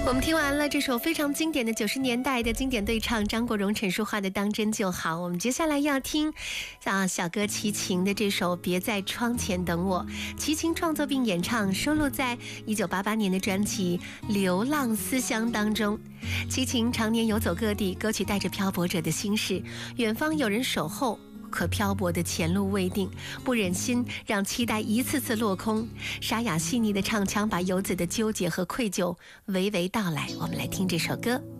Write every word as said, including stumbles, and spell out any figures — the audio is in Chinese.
我们听完了这首非常经典的九十年代的经典对唱，张国荣、陈淑桦的《当真就好》。我们接下来要听啊小哥齐秦的这首《别在窗前等我》。齐秦创作并演唱，收录在一九八八年的专辑《流浪思乡》当中。齐秦常年游走各地，歌曲带着漂泊者的心事，远方有人守候，可漂泊的前路未定，不忍心让期待一次次落空。沙哑细腻的唱腔把游子的纠结和愧疚娓娓道来。我们来听这首歌。